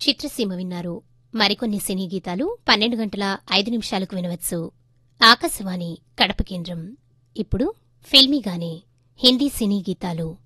చిత్రసీమ విన్నారు. మరికొన్ని సినీ గీతాలు 12 గంటల 5 నిమిషాలకు వినవచ్చు. ఆకాశవాణి కడప కేంద్రం. ఇప్పుడు ఫిల్మీగానే హిందీ సినీ గీతాలు.